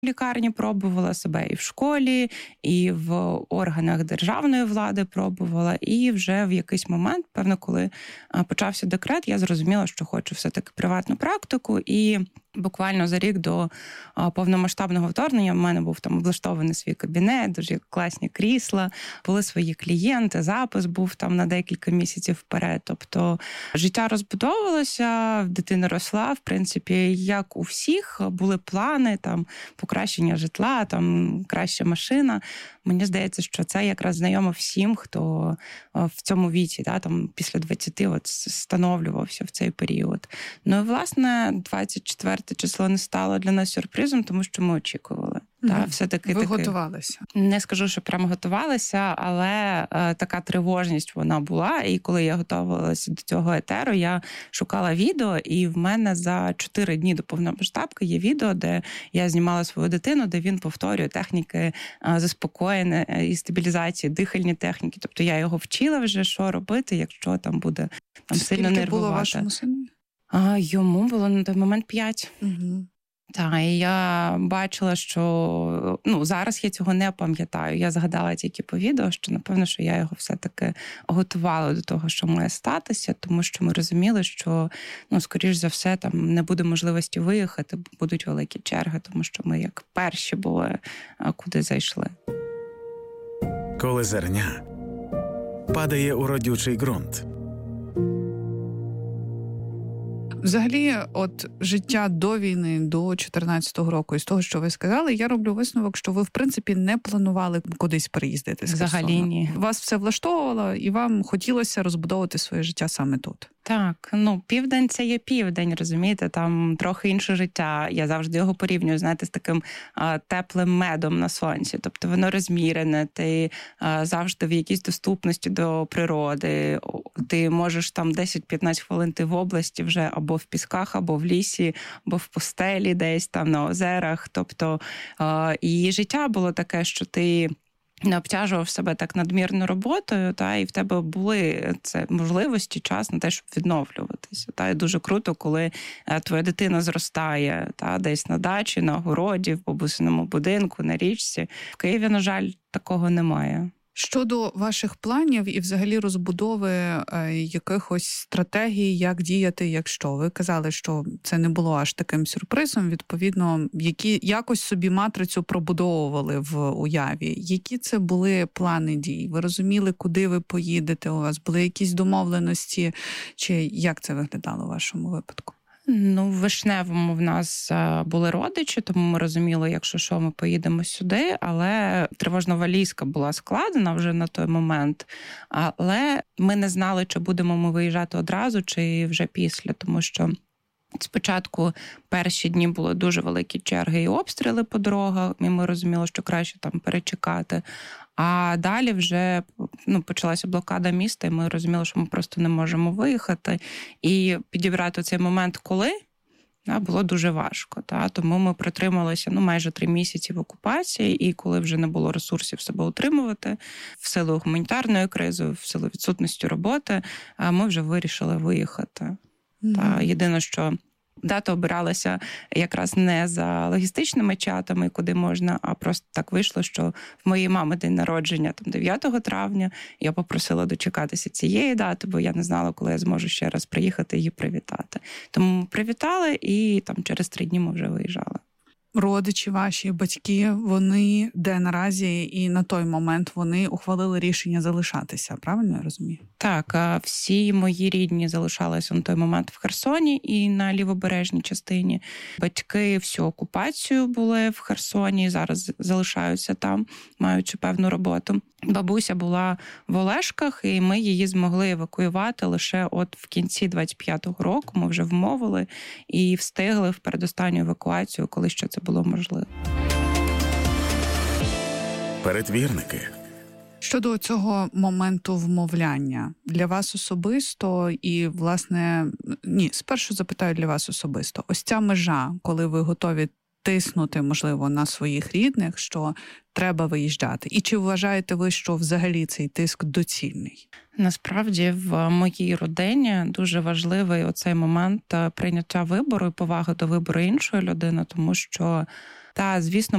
лікарні пробувала себе і в школі, і в органах державної влади пробувала. І вже в якийсь момент, певно, коли почався декрет, я зрозуміла, що хочу все-таки приватну практику. І буквально за рік до повномасштабного вторгнення в мене був там облаштований свій кабінет, дуже класні крісла, були свої клієнти, запис був там на декілька місяців вперед. Тобто життя розбудовувалося, дитина росла, в принципі, як у всіх, були плани, там, покращення житла, там, краща машина. Мені здається, що це якраз знайомо всім, хто в цьому віці, да, там, після 20 от, становлювався в цей період. Ну і, власне, 24 число не стало для нас сюрпризом, тому що ми очікували. Та, все-таки ви готувалися? Не скажу, що прямо готувалися, але така тривожність вона була. І коли я готувалася до цього етеру, я шукала відео, і в мене за 4 дні до повномасштабки є відео, де я знімала свою дитину, де він повторює техніки заспокоєння і стабілізації, дихальні техніки. Тобто я його вчила вже, що робити, якщо там буде там сильно нервувати. Скільки було вашому сину? Йому було на той момент 5. Угу. Так, і я бачила, що зараз я цього не пам'ятаю. Я згадала тільки по відео, що, напевно, що я його все-таки готувала до того, що має статися, тому що ми розуміли, що, скоріш за все, там не буде можливості виїхати, будуть великі черги, тому що ми як перші були, куди зайшли. Коли зерня падає у родючий ґрунт. Взагалі, от життя до війни, до 14-го року, і з того, що ви сказали, я роблю висновок, що ви, в принципі, не планували кудись переїздити з Херсона. Взагалі ні. Вас все влаштовувало, і вам хотілося розбудовувати своє життя саме тут. Так, південь – це є південь, розумієте, там трохи інше життя. Я завжди його порівнюю, знаєте, з таким теплим медом на сонці. Тобто воно розмірене, ти завжди в якійсь доступності до природи. Ти можеш там 10-15 хвилин ти в області вже або в пісках, або в лісі, або в пустелі десь там на озерах. Тобто і життя було таке, що ти не обтяжував себе так надмірно роботою, і в тебе були це можливості, час на те, щоб відновлюватися. І дуже круто, коли твоя дитина зростає десь на дачі, на городі, в бабусиному будинку, на річці. В Києві, на жаль, такого немає. Щодо ваших планів і взагалі розбудови якихось стратегій, як діяти, якщо ви казали, що це не було аж таким сюрпризом, відповідно, якось собі матрицю пробудовували в уяві. Які це були плани дій? Ви розуміли, куди ви поїдете? У вас були якісь домовленості? Чи як це виглядало у вашому випадку? В Вишневому в нас були родичі, тому ми розуміли, якщо що, ми поїдемо сюди, але тривожно-валізка була складена вже на той момент, але ми не знали, чи будемо ми виїжджати одразу, чи вже після, тому що спочатку перші дні були дуже великі черги і обстріли по дорогах, і ми розуміли, що краще там перечекати. А далі вже почалася блокада міста, і ми розуміли, що ми просто не можемо виїхати. І підібрати цей момент, коли, було дуже важко. Тому ми протрималися майже 3 місяці в окупації, і коли вже не було ресурсів себе утримувати, в силу гуманітарної кризи, в силу відсутності роботи, ми вже вирішили виїхати. Єдине, що дата обиралася якраз не за логістичними чатами, куди можна, а просто так вийшло, що в моєї мами день народження 9 травня. Я попросила дочекатися цієї дати, бо я не знала, коли я зможу ще раз приїхати її привітати. Тому ми привітали, і там через 3 дні ми вже виїжджали. Родичі ваші, батьки, вони де наразі і на той момент вони ухвалили рішення залишатися, правильно я розумію? Так, всі мої рідні залишалися на той момент в Херсоні і на лівобережній частині. Батьки всю окупацію були в Херсоні, зараз залишаються там, маючи певну роботу. Бабуся була в Олешках, і ми її змогли евакуювати лише в кінці 25-го року. Ми вже вмовили і встигли в передостанню евакуацію, коли ще це було можливо. Передвірники. Щодо цього моменту вмовляння, для вас особисто і, власне, спершу запитаю для вас особисто. Ось ця межа, коли ви готові тиснути, можливо, на своїх рідних, що треба виїжджати. І чи вважаєте ви, що взагалі цей тиск доцільний? Насправді в моїй родині дуже важливий оцей момент прийняття вибору і поваги до вибору іншої людини, тому що, звісно,